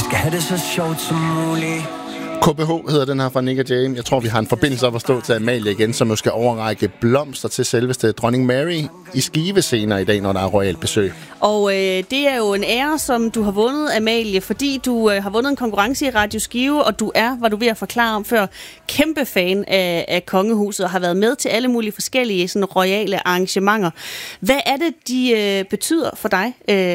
skal have det så sjovt som muligt. KBH hedder den her fra Nick og Jay. Jeg tror, vi har en forbindelse op at stå til Amalie igen, som jo skal overrække blomster til selveste dronning Mary i Skive senere i dag, når der er royalt besøg. Og det er jo en ære, som du har vundet, Amalie, fordi du har vundet en konkurrence i Radio Skive, og du er, hvad du vil forklare om før, kæmpe fan af kongehuset og har været med til alle mulige forskellige sådan, royale arrangementer. Hvad er det, de betyder for dig,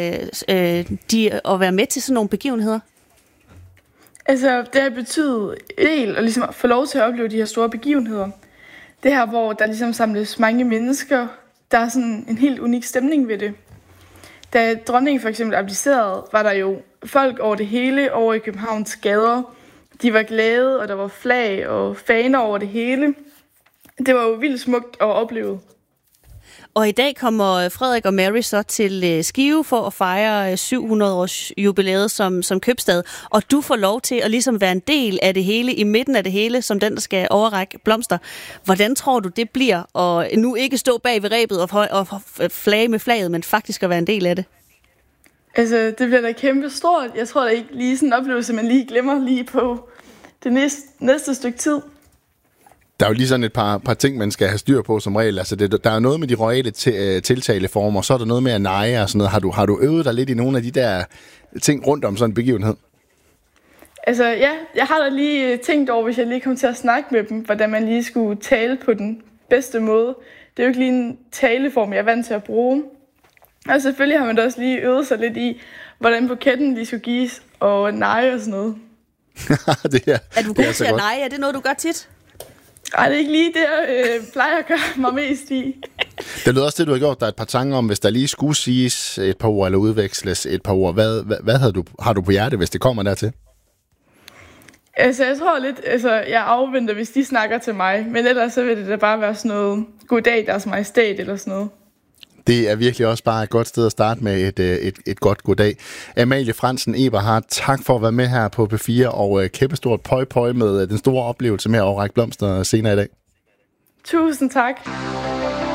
at være med til sådan nogle begivenheder? Altså, det har betydet en del at ligesom få lov til at opleve de her store begivenheder. Det her, hvor der ligesom samles mange mennesker, der er sådan en helt unik stemning ved det. Da dronningen for eksempel abdicerede, var der jo folk over det hele, over i Københavns gader. De var glade, og der var flag og faner over det hele. Det var jo vildt smukt at opleve. Og i dag kommer Frederik og Mary så til Skive for at fejre 700-års jubilæet som købstad. Og du får lov til at ligesom være en del af det hele, i midten af det hele, som den, der skal overrække blomster. Hvordan tror du, det bliver at nu ikke stå bag ved rebet og flage med flaget, men faktisk at være en del af det? Altså, det bliver da kæmpe stort. Jeg tror da ikke lige sådan en oplevelse, man lige glemmer lige på det næste stykke tid. Der er jo lige sådan et par ting, man skal have styr på som regel. Altså, der er noget med de royale tiltaleformer, så er der noget med at neje og sådan noget. Har du øvet dig lidt i nogle af de der ting rundt om sådan en begivenhed? Altså, ja, jeg har da lige tænkt over, hvis jeg lige kom til at snakke med dem, hvordan man lige skulle tale på den bedste måde. Det er jo ikke lige en taleform, jeg er vant til at bruge. Og selvfølgelig har man da også lige øvet sig lidt i, hvordan buketten lige skulle gives, og neje og sådan noget. Er du god til at neje? Er det noget, du gør tit? Ej, det er ikke lige det, jeg plejer at gøre mig mest i. Det lyder også det, du har gjort. Der er et par tanker om, hvis der lige skulle siges et par ord, eller udveksles et par ord. Hvad har du på hjerte, hvis det kommer dertil? Altså, jeg tror lidt, jeg afventer, hvis de snakker til mig. Men ellers så vil det da bare være sådan noget, goddag, deres majestæt, eller sådan noget. Det er virkelig også bare et godt sted at starte med et godt goddag. Amalie Frandsen Eberhardt, tak for at være med her på P4, og kæmpestort pøj med den store oplevelse med at overrække blomster senere i dag. Tusind tak.